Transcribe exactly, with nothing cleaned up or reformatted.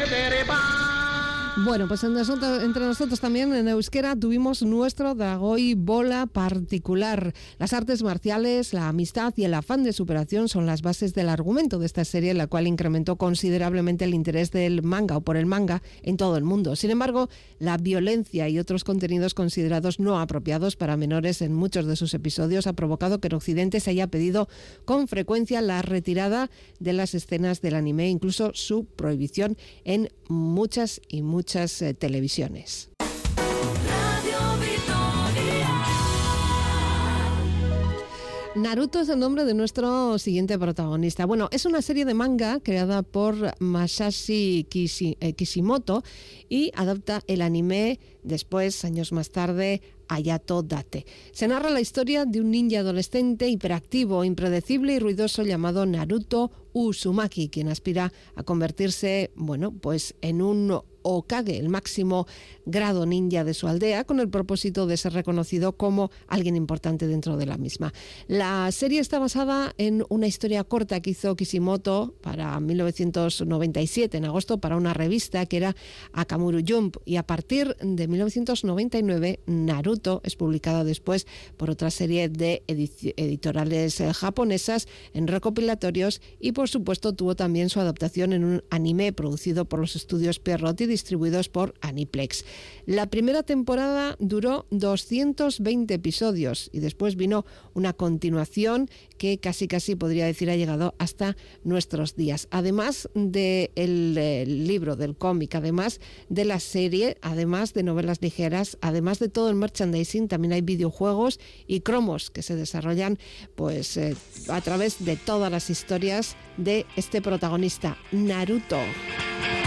Bueno, pues en nosotros, entre nosotros también en euskera tuvimos nuestro Dragoi Bola particular. Las artes marciales, la amistad y el afán de superación son las bases del argumento de esta serie, la cual incrementó considerablemente el interés del manga o por el manga en todo el mundo. Sin embargo, la violencia y otros contenidos considerados no apropiados para menores en muchos de sus episodios ha provocado que en Occidente se haya pedido con frecuencia la retirada de las escenas del anime, incluso su prohibición en muchas y muchas muchas eh, televisiones. Naruto es el nombre de nuestro siguiente protagonista. Bueno, es una serie de manga creada por Masashi Kishi, eh, Kishimoto y adapta el anime después, años más tarde, Ayato Date. Se narra la historia de un ninja adolescente hiperactivo, impredecible y ruidoso llamado Naruto Uzumaki, quien aspira a convertirse, bueno, pues en un Hokage, el máximo grado ninja de su aldea, con el propósito de ser reconocido como alguien importante dentro de la misma. La serie está basada en una historia corta que hizo Kishimoto para mil novecientos noventa y siete, en agosto, para una revista que era Akamuru Jump, y a partir de mil novecientos noventa y nueve Naruto es publicada después por otra serie de edic- editoriales eh, japonesas en recopilatorios, y por supuesto tuvo también su adaptación en un anime producido por los estudios Pierrot y distribuidos por Aniplex. La primera temporada duró doscientos veinte episodios y después vino una continuación que casi casi podría decir ha llegado hasta nuestros días. Además del de libro, del cómic, además de la serie, además de novelas ligeras, además de todo el merchandising, también hay videojuegos y cromos que se desarrollan pues eh, a través de todas las historias de este protagonista, Naruto.